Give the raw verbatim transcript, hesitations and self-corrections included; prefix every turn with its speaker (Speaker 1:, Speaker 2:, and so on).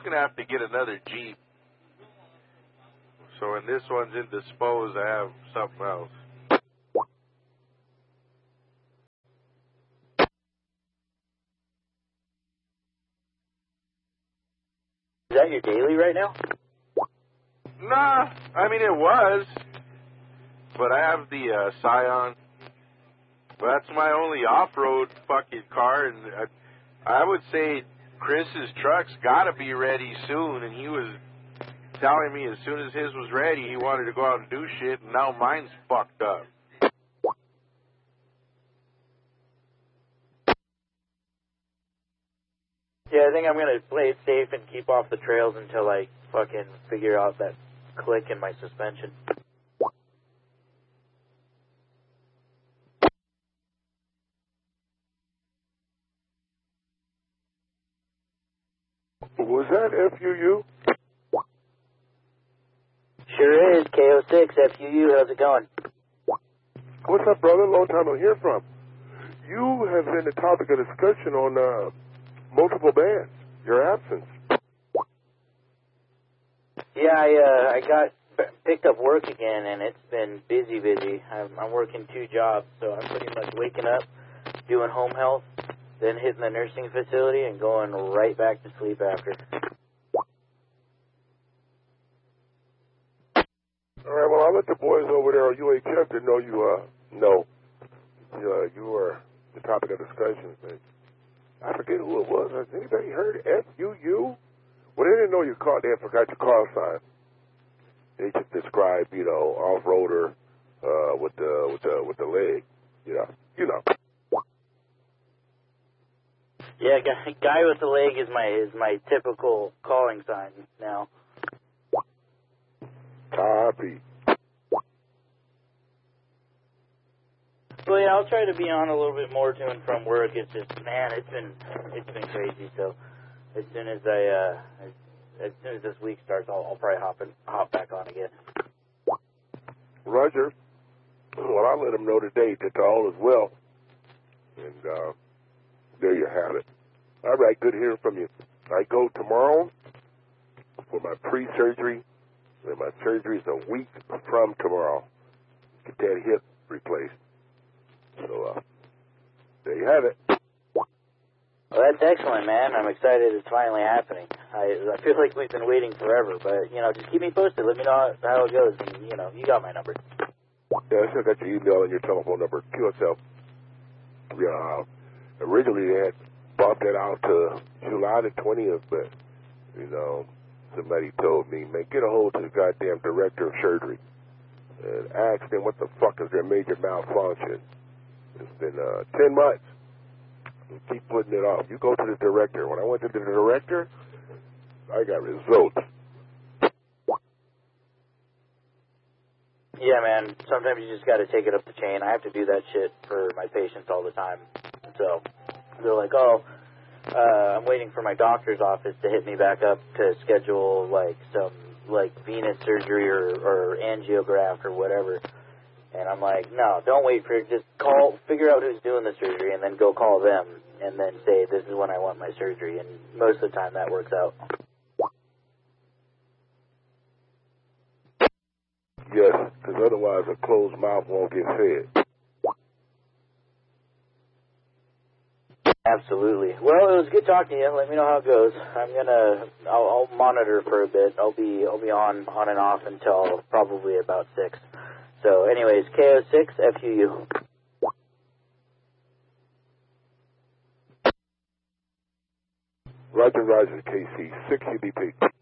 Speaker 1: going to have to get another Jeep. So when this one's indisposed, I have something else.
Speaker 2: Is that your daily right now?
Speaker 1: Nah, I mean, it was. But I have the uh, Scion. But that's my only off-road fucking car. And I, I would say Chris's truck's got to be ready soon. And he was telling me as soon as his was ready, he wanted to go out and do shit. And now mine's fucked up.
Speaker 2: Yeah, I think I'm going to play it safe and keep off the trails until I fucking figure out that click in my suspension.
Speaker 3: Was that F U U?
Speaker 2: Sure is. K O six, F U U. How's it going?
Speaker 3: What's up, brother? Long time no hear from. You have been the topic of discussion on uh, multiple bands. Your absence.
Speaker 2: Yeah, I uh, I got picked up work again, and it's been busy, busy. I'm, I'm working two jobs, so I'm pretty much waking up, doing home health, then hitting the nursing facility, and going right back to sleep after.
Speaker 3: All right, well, I'll let the boys over there at U H F to know you, uh, know. Uh, you were the topic of discussion. But I forget who it was. Has anybody heard F U U? Well, they didn't know you called. They forgot your call sign. They just described, you know, off-roader uh, with the with the with the leg. You know, you know.
Speaker 2: Yeah, guy, guy with the leg is my is my typical calling sign now.
Speaker 3: Copy.
Speaker 2: Well, yeah, I'll try to be on a little bit more to and from work. It's just, man, it's been it's been crazy. So as soon as I uh, as, as soon as this week starts, I'll, I'll probably hop in, hop back on again.
Speaker 3: Roger. Well, I'll let them know today that all is well. And uh, there you have it. All right, good hearing from you. I go tomorrow for my pre-surgery, and my surgery is a week from tomorrow. Get that hip replaced. So uh, there you have it.
Speaker 2: Well, that's excellent, man. I'm excited it's finally happening. I I feel like we've been waiting forever, but, you know, just keep me posted. Let me know how it goes. And, you know, you got my number.
Speaker 3: Yeah, I still got your email and your telephone number. Q S L. Yeah, originally they had bumped that out to July the twentieth, but, you know, somebody told me, man, get a hold of the goddamn director of surgery and ask them what the fuck is their major malfunction. It's been uh, ten months. You keep putting it off. You go to the director. When I went to the director, I got results.
Speaker 2: Yeah, man. Sometimes you just got to take it up the chain. I have to do that shit for my patients all the time. So they're like, oh, uh, I'm waiting for my doctor's office to hit me back up to schedule, like, some, like, venous surgery or, or angiograph or whatever. And I'm like, no, don't wait for it. Just call, figure out who's doing the surgery, and then go call them, and then say, this is when I want my surgery. And most of the time that works out.
Speaker 3: Yes, because otherwise a closed mouth won't get fed.
Speaker 2: Absolutely. Well, it was good talking to you. Let me know how it goes. I'm gonna, I'll, I'll monitor for a bit. I'll be, I'll be on, on and off until probably about six. So, anyways, K O six, F U U.
Speaker 3: Roger, Roger, K C, six U B P.